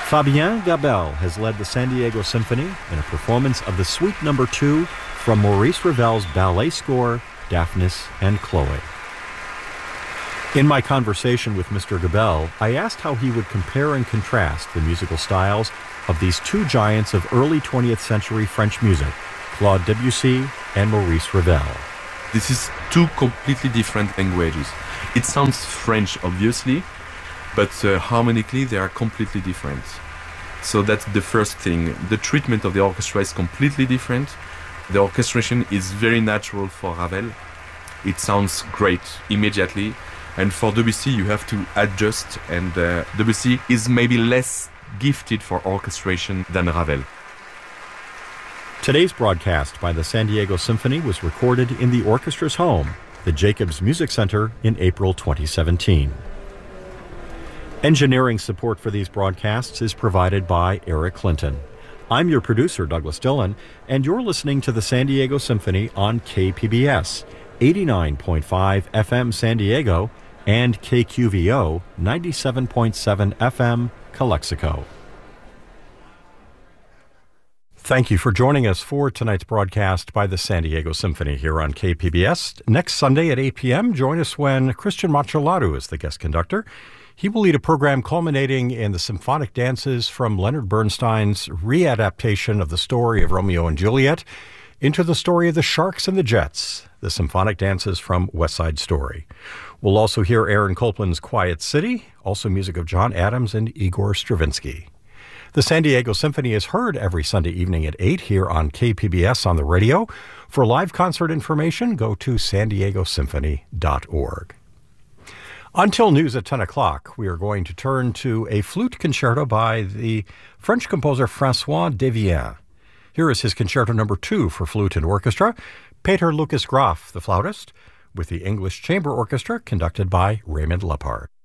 Fabien Gabel has led the San Diego Symphony in a performance of the Suite No. 2 from Maurice Ravel's ballet score, Daphnis and Chloe. In my conversation with Mr. Gabel, I asked how he would compare and contrast the musical styles of these two giants of early 20th century French music, Claude Debussy and Maurice Ravel. This is two completely different languages. It sounds French, obviously, but harmonically they are completely different. So that's the first thing. The treatment of the orchestra is completely different. The orchestration is very natural for Ravel. It sounds great immediately. And for Debussy, you have to adjust, and Debussy is maybe less gifted for orchestration than Ravel. Today's broadcast by the San Diego Symphony was recorded in the orchestra's home, the Jacobs Music Center, in April 2017. Engineering support for these broadcasts is provided by Eric Clinton. I'm your producer, Douglas Dillon, and you're listening to the San Diego Symphony on KPBS, 89.5 FM San Diego, and KQVO, 97.7 FM Calexico. Thank you for joining us for tonight's broadcast by the San Diego Symphony here on KPBS. Next Sunday at 8 p.m., join us when Christian Macellatu is the guest conductor. He will lead a program culminating in the symphonic dances from Leonard Bernstein's readaptation of the story of Romeo and Juliet into the story of the Sharks and the Jets, the symphonic dances from West Side Story. We'll also hear Aaron Copland's Quiet City, also music of John Adams and Igor Stravinsky. The San Diego Symphony is heard every Sunday evening at 8 here on KPBS on the radio. For live concert information, go to sandiegosymphony.org. Until news at 10 o'clock, we are going to turn to a flute concerto by the French composer François Devienne. Here is his Concerto No. 2 for flute and orchestra, Peter Lucas Graf, the flautist, with the English Chamber Orchestra conducted by Raymond Lepard.